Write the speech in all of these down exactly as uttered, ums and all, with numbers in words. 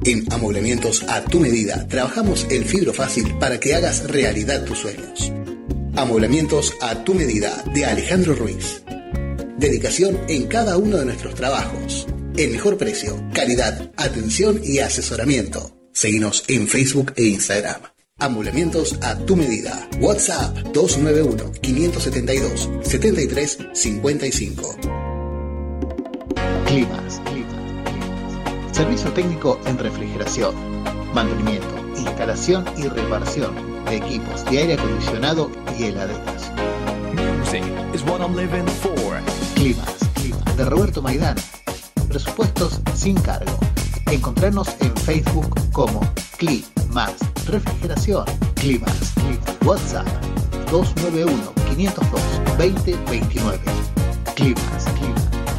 En Amoblamientos a tu medida, trabajamos el fibro fácil para que hagas realidad tus sueños. Amoblamientos a tu medida, de Alejandro Ruiz. Dedicación en cada uno de nuestros trabajos. El mejor precio, calidad, atención y asesoramiento. Seguinos en Facebook e Instagram. Amoblamientos a tu medida. WhatsApp dos nueve uno, cinco siete dos, siete tres cinco cinco. Climas. Servicio técnico en refrigeración, mantenimiento, instalación y reparación de equipos de aire acondicionado y heladeras. Music is what I'm living for. Climas, Climas, de Roberto Maidana. Presupuestos sin cargo. Encontrarnos en Facebook como Climas Refrigeración. Climas, Climas. WhatsApp dos nueve uno, cinco cero dos, dos cero dos nueve. Climas, Climas.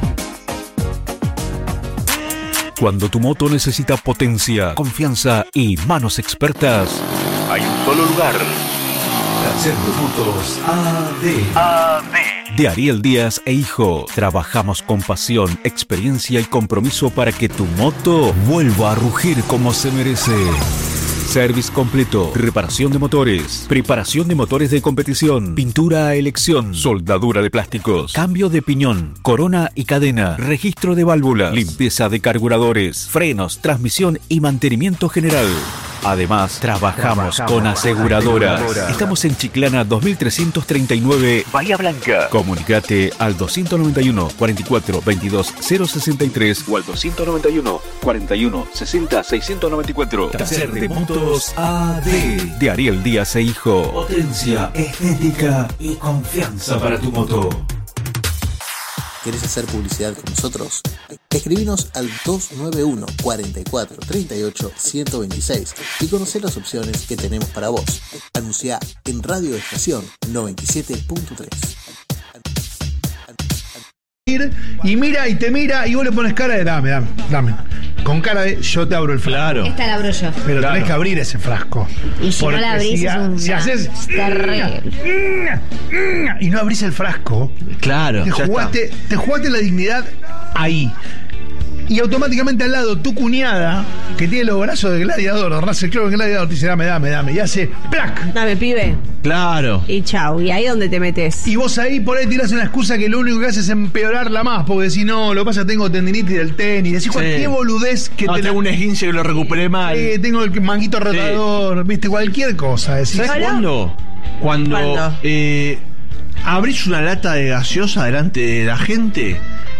Cuando tu moto necesita potencia, confianza y manos expertas, hay un solo lugar. Taller de Motos A D. A D. De Ariel Díaz e Hijo. Trabajamos con pasión, experiencia y compromiso para que tu moto vuelva a rugir como se merece. Service completo, reparación de motores, preparación de motores de competición, pintura a elección, soldadura de plásticos, cambio de piñón, corona y cadena, registro de válvulas, limpieza de carburadores, frenos, transmisión y mantenimiento general. Además, trabajamos, trabajamos con aseguradoras. aseguradoras. Estamos en Chiclana dos mil trescientos treinta y nueve, Bahía Blanca. Comunicate al doscientos noventa y uno, cuarenta y cuatro, veintidós, cero sesenta y tres o al doscientos noventa y uno, cuarenta y uno, sesenta, seiscientos noventa y cuatro. Taller de Motos A D. De Ariel Díaz e Hijo. Potencia, estética y confianza para tu moto. ¿Querés hacer publicidad con nosotros? Escribinos al dos nueve uno, cuarenta y cuatro, treinta y ocho, ciento veintiséis y conocé las opciones que tenemos para vos. Anunciá en Radio Estación noventa y siete punto tres. Y mira y te mira y vos le pones cara de dame, dame, dame. Con cara de yo te abro el frasco. Claro. Esta la abro yo. Pero claro. tenés que abrir ese frasco. Y si no la abrís, si, es un... si haces y no abrís el frasco, claro, te jugaste, te jugaste la dignidad ahí. Y automáticamente al lado tu cuñada, que tiene los brazos de gladiador, de Russell Crowe en gladiador, te dice dame, dame, dame. Y hace ¡plac! Dame, pibe. Claro. Y chau. Y ahí donde te metes. Y vos ahí por ahí tirás una excusa que lo único que hace es empeorarla más. Porque decís, no, lo que pasa es que tengo tendinitis del tenis. Decís sí. cualquier boludez que no, te. Tengo un esguince que lo recuperé mal. Eh, tengo el manguito rotador. Sí. Viste, cualquier cosa. Decís, ¿sabes cuándo? Cuando. ¿Cuándo? Eh, abrís una lata de gaseosa delante de la gente.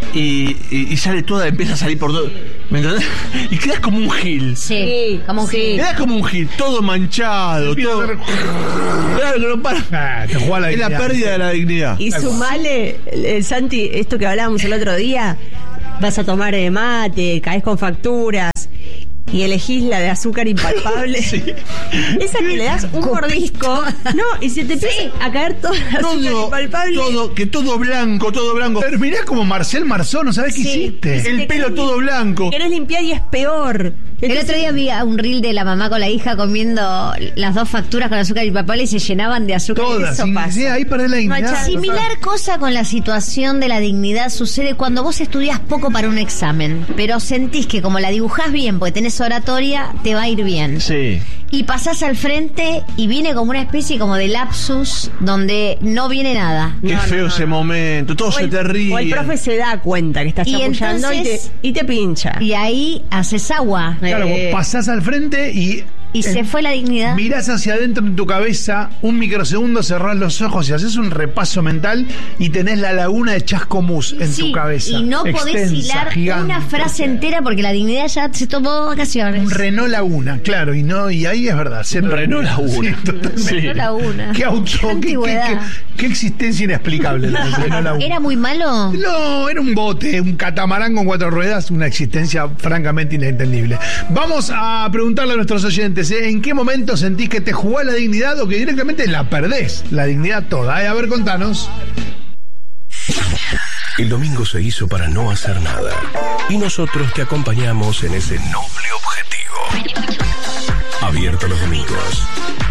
Y, y, y sale toda, empieza a salir por todo. ¿Me entendés? Y quedas como un gil. Sí, como un gil. Quedas como un gil, todo manchado, todo. Claro que no para. Ah, te juega la es dignidad. La pérdida de la dignidad. Y sumale, eh, Santi, esto que hablábamos el otro día, vas a tomar eh, mate, caes con facturas. Y elegís la de azúcar impalpable. Sí. Esa que le das un mordisco. No, y se te empieza sí. a caer toda la todo, azúcar impalpable. Todo, que todo blanco, todo blanco. Terminás como Marcel Marzón, ¿no sabés qué sí. hiciste? El pelo querés, todo blanco. Querés limpiar y es peor. El otro día vi un reel de la mamá con la hija comiendo las dos facturas con azúcar impalpable y se llenaban de azúcar. Todas, Eso sin, pasa. Sí, ahí perdés la dignidad. Similar cosa con la situación de la dignidad sucede cuando vos estudiás poco para un examen, pero sentís que como la dibujás bien, porque tenés oratoria, te va a ir bien. Sí. Y pasás al frente y viene como una especie como de lapsus donde no viene nada. Qué no, feo no, no, ese no. momento, todo o se el, te ríe. O el profe se da cuenta que estás chamullando y, y, te, y te pincha. Y ahí haces agua. Claro, eh. vos pasás al frente y... Y eh, se fue la dignidad. Mirás hacia adentro en tu cabeza, un microsegundo, cerrás los ojos y haces un repaso mental y tenés la laguna de Chascomús en sí, tu cabeza. Y no extensa, podés hilar gigante, una frase entera porque la dignidad ya se tomó vacaciones. Un Renault Laguna, claro, y no y ahí es verdad. Un Renault Laguna. Sí, sí. Renault Laguna. Qué auto, qué, qué, qué, qué existencia inexplicable la del Renault Laguna. ¿Era muy malo? No, era un bote, un catamarán con cuatro ruedas, una existencia francamente inentendible. Vamos a preguntarle a nuestros oyentes, ¿eh? ¿En qué momento sentís que te jugás la dignidad o que directamente la perdés? La dignidad toda, ¿eh? A ver, contanos. El domingo se hizo para no hacer nada y nosotros te acompañamos en ese noble objetivo. Abierto los domingos.